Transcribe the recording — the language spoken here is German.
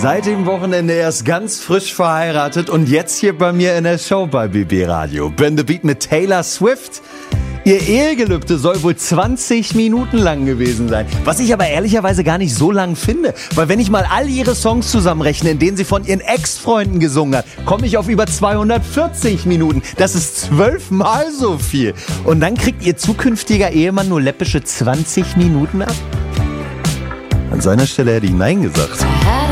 Seit dem Wochenende erst ganz frisch verheiratet und jetzt hier bei mir in der Show bei BB Radio. Ben the Beat mit Taylor Swift. Ihr Ehegelübde soll wohl 20 Minuten lang gewesen sein. Was ich aber ehrlicherweise gar nicht so lang finde. Weil wenn ich mal all ihre Songs zusammenrechne, in denen sie von ihren Ex-Freunden gesungen hat, komme ich auf über 240 Minuten. Das ist 12-mal so viel. Und dann kriegt ihr zukünftiger Ehemann nur läppische 20 Minuten ab? An seiner Stelle hätte ich Nein gesagt.